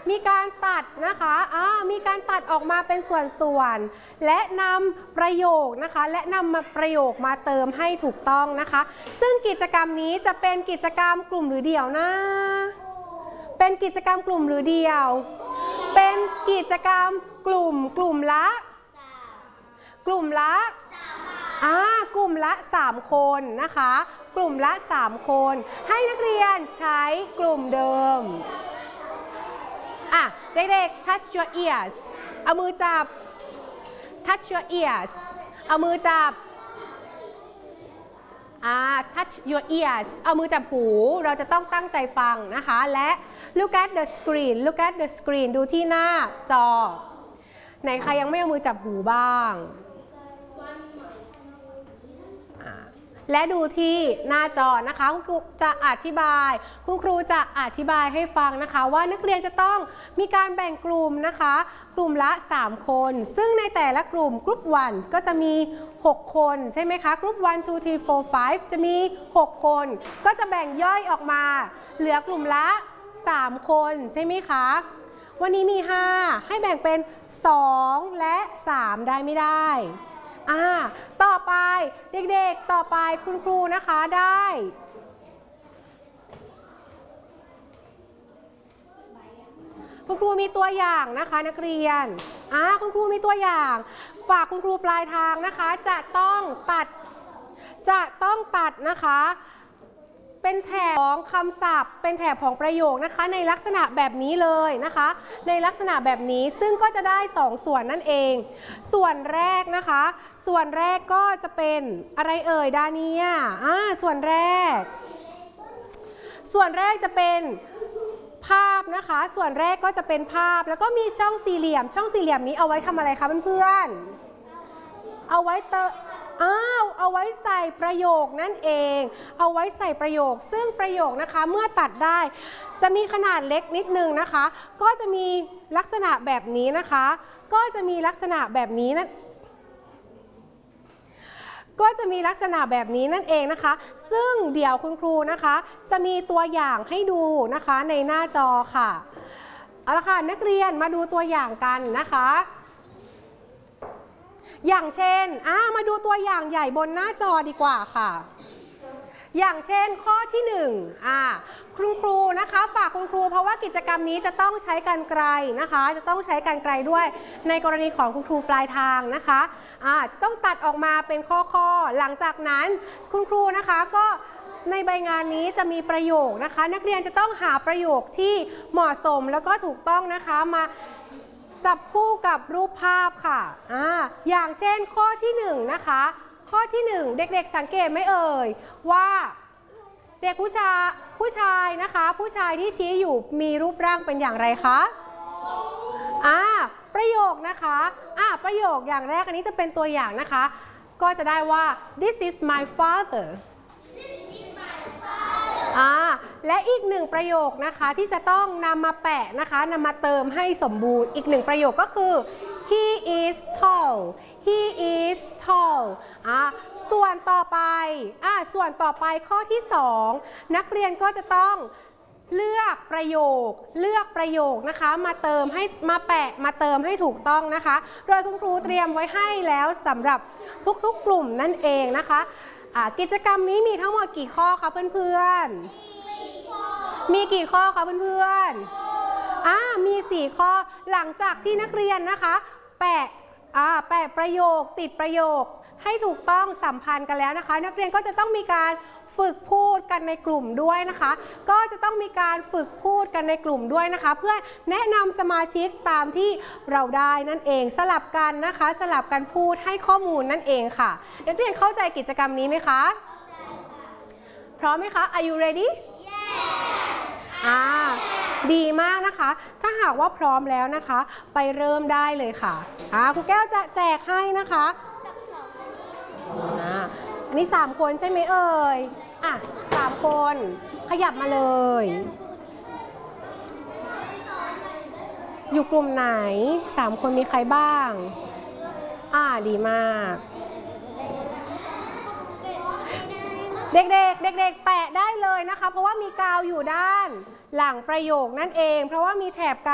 มีการตัดนะคะมีการตัดออกมาเป็นส่วนๆและนำประโยคนะคะและนำมาประโยคมาเติมให้ถูกต้องนะคะซึ่งกิจกรรมนี้จะเป็นกิจกรรมกลุ่มหรือเดี่ยวนะเป็นกิจกรรมกลุ่มหรือเดี่ยวเป็นกิจกรรมกลุ่มละกลุ่มละ3คนนะคะกลุ่มละ3คนให้นักเรียนใช้กลุ่มเดิมเด็กๆ touch your ears เอามือจับ touch your ears เอามือจับtouch your ears เอามือจับหูเราจะต้องตั้งใจฟังนะคะและ look at the screen ดูที่หน้าจอไหนใครยังไม่เอามือจับหูบ้างและดูที่หน้าจอนะคะคุณครูจะอธิบายให้ฟังนะคะว่านักเรียนจะต้องมีการแบ่งกลุ่มนะคะกลุ่มละ3คนซึ่งในแต่ละกลุ่มกลุ่ม1ก็จะมี6คนใช่ไหมคะกลุ่ม1 2 3 4 5จะมี6คนก็จะแบ่งย่อยออกมาเหลือกลุ่มละ3คนใช่ไหมคะวันนี้มี5ให้แบ่งเป็น2และ3ได้ไม่ได้ต่อไปเด็กๆต่อไปคุณครูนะคะได้คุณครูมีตัวอย่างนะคะนักเรียนคุณครูมีตัวอย่างฝากคุณครูปลายทางนะคะจะต้องตัดนะคะเป็นแถบของคำศัพท์เป็นแถบของประโยคนะคะในลักษณะแบบนี้เลยนะคะในลักษณะแบบนี้ซึ่งก็จะได้2ส่วนนั่นเองส่วนแรกนะคะส่วนแรกก็จะเป็นอะไรเอ่ยดาเนียส่วนแรกจะเป็นภาพนะคะส่วนแรกก็จะเป็นภาพแล้วก็มีช่องสี่เหลี่ยมนี้เอาไว้ทำอะไรคะเพื่อนๆเอาไว้ใส่ประโยคนั่นเองเอาไว้ใส่ประโยคซึ่งประโยคนะคะเมื่อตัดได้จะมีขนาดเล็กนิดนึงนะคะก็จะมีลักษณะแบบนี้นะคะก็จะมีลักษณะแบบนี้นั่นเองนะคะซึ่งเดี๋ยวคุณครูนะคะจะมีตัวอย่างให้ดูนะคะในหน้าจอค่ะเอาละค่ะนักเรียนมาดูตัวอย่างกันนะคะอย่างเช่นมาดูตัวอย่างใหญ่บนหน้าจอดีกว่าค่ะอย่างเช่นข้อที่1คุณครูนะคะฝากคุณครูเพราะว่ากิจกรรมนี้จะต้องใช้กรรไกรนะคะจะต้องใช้กรรไกรด้วยในกรณีของคุณครูปลายทางนะคะจะต้องตัดออกมาเป็นข้อหลังจากนั้นคุณครูนะคะก็ในใบงานนี้จะมีประโยคนะคะนักเรียนจะต้องหาประโยคที่เหมาะสมแล้วก็ถูกต้องนะคะมาจับคู่กับรูปภาพค่ะอย่างเช่นข้อที่1นะคะข้อที่1เด็กๆสังเกตไหมเอ่ยว่าเด็กผู้ชายนะคะผู้ชายที่ชี้อยู่มีรูปร่างเป็นอย่างไรคะประโยคนะคะประโยคอย่างแรกอันนี้จะเป็นตัวอย่างนะคะก็จะได้ว่า this is my father และอีก1ประโยคนะคะที่จะต้องนำมาแปะนะคะนำมาเติมให้สมบูรณ์อีก1ประโยคก็คือ he is tall ส่วนต่อไปข้อที่2นักเรียนก็จะต้องเลือกประโยคนะคะมาเติมให้ถูกต้องนะคะโดยคุณครูเตรียมไว้ให้แล้วสำหรับทุกๆกลุ่มนั่นเองนะคะกิจกรรมนี้มีทั้งหมดกี่ข้อคะเพื่อนๆมีกี่ข้อคะเพื่อนๆมี4ข้อหลังจากที่นักเรียนนะคะแปะประโยคติดประโยคให้ถูกต้องสัมพันธ์กันแล้วนะคะนักเรียนก็จะต้องมีการฝึกพูดกันในกลุ่มด้วยนะคะก็จะต้องมีการฝึกพูดกันในกลุ่มด้วยนะคะเพื่อแนะนำสมาชิกตามที่เราได้นั่นเองสลับกันนะคะสลับกันพูดให้ข้อมูลนั่นเองค่ะนักเรียนเข้าใจกิจกรรมนี้ไหมคะพร้อมไหมคะ Are you ready ดีมากนะคะถ้าหากว่าพร้อมแล้วนะคะไปเริ่มได้เลยค่ะครูแก้วจะแจกให้นะคะนี่3คนใช่ไหมเอ่ย3คนขยับมาเลยอยู่กลุ่มไหน3คนมีใครบ้างดีมากเด็กๆแปะได้เลยนะคะเพราะว่ามีกาวอยู่ด้านหลังประโยคนั่นเองเพราะว่ามีแถบกาว